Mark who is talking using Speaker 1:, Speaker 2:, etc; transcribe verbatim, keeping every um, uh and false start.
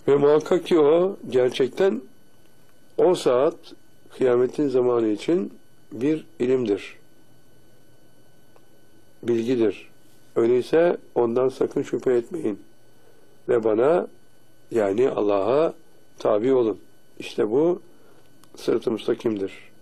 Speaker 1: Ve muhakkak ki o gerçekten o saat kıyametin zamanı için bir ilimdir. Bilgidir. Öyleyse ondan sakın şüphe etmeyin. Ve bana, yani Allah'a tabi olun. İşte bu sırat-ı müstakimdir.